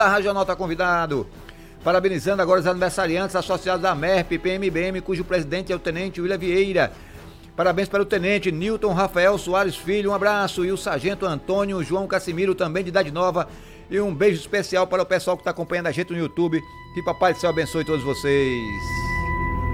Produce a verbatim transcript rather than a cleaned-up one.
A Regional está convidado. Parabenizando agora os aniversariantes associados à MERP, P M B M, cujo presidente é o Tenente William Vieira. Parabéns para o Tenente Newton Rafael Soares Filho, um abraço. E o Sargento Antônio João Cassimiro, também de idade nova. E um beijo especial para o pessoal que está acompanhando a gente no YouTube. Que Papai do Céu abençoe todos vocês.